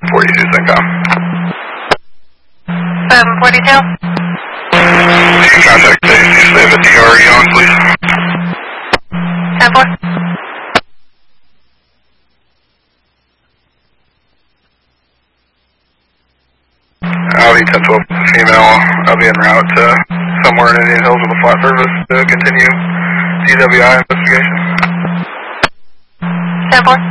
742 CENTCOM. 742. Contact Daisy, say the DRE on, please. 10-4. Audi 1012, female. I'll be en route to somewhere in Indian Hills with a flat surface to continue DWI investigation. 10-4.